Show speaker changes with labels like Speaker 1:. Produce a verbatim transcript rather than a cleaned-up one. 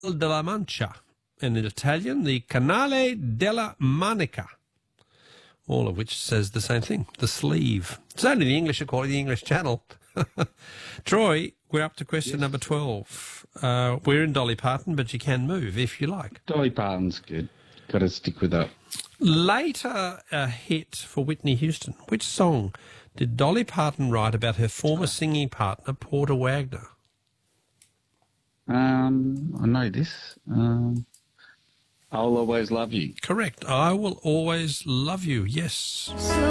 Speaker 1: della Mancha. And in Italian, the Canale della Manica. All of which says the same thing, the sleeve. It's only the English, according to the English Channel. Troy, we're up to question
Speaker 2: Yes.
Speaker 1: number twelve. Uh, we're in Dolly Parton, but you can move if you like.
Speaker 2: Dolly Parton's good. Got to stick with that.
Speaker 1: Later a hit for Whitney Houston. Which song did Dolly Parton write about her former singing partner, Porter Wagner?
Speaker 2: Um, I know this. Um, I'll always love you.
Speaker 1: Correct. I Will Always Love You. Yes.
Speaker 3: So